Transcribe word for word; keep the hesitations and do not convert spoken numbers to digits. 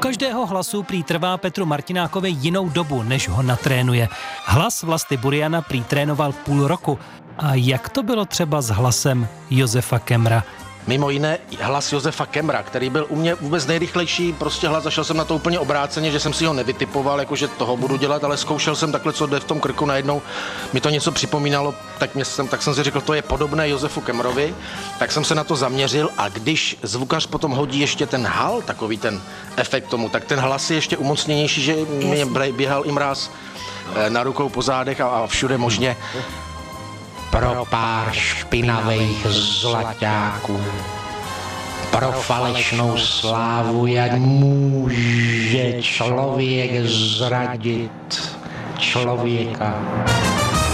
každého hlasu prý trvá Petru Martinákovi jinou dobu, než ho natrénuje. Hlas Vlasty Buriana prý trénoval půl roku. A jak to bylo třeba s hlasem Josefa Kemmra? Mimo jiné hlas Josefa Kemmra, který byl u mě vůbec nejrychlejší, prostě hlas, zašel jsem na to úplně obráceně, že jsem si ho nevytipoval, jakože toho budu dělat, ale zkoušel jsem takhle, co jde v tom krku, najednou mi to něco připomínalo, tak, mě jsem, tak jsem si řekl, to je podobné Josefu Kemmrovi, tak jsem se na to zaměřil a když zvukař potom hodí ještě ten hal, takový ten efekt tomu, tak ten hlas je ještě umocněnější, že mě běhal i mráz na rukou po zádech a, a všude možně. Pro pár špinavých zlaťáků, pro falešnou slávu, jak může člověk zradit člověka.